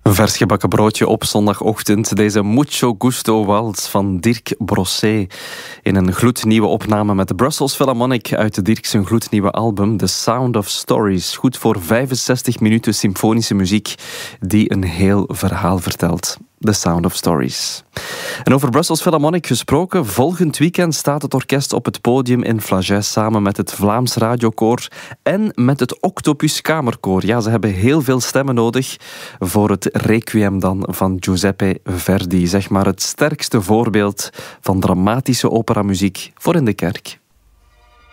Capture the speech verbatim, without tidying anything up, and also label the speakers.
Speaker 1: Een vers gebakken broodje op zondagochtend. Deze Mucho Gusto Wals van Dirk Brossé. In een gloednieuwe opname met de Brussels Philharmonic uit Dirk zijn gloednieuwe album The Sound of Stories. Goed voor vijfenzestig minuten symfonische muziek die een heel verhaal vertelt. The Sound of Stories. En over Brussels Philharmonic gesproken, volgend weekend staat het orkest op het podium in Flagey samen met het Vlaams Radiokoor en met het Octopus Kamerkoor. Ja, ze hebben heel veel stemmen nodig voor het Requiem dan van Giuseppe Verdi. Zeg maar het sterkste voorbeeld van dramatische operamuziek voor in de kerk.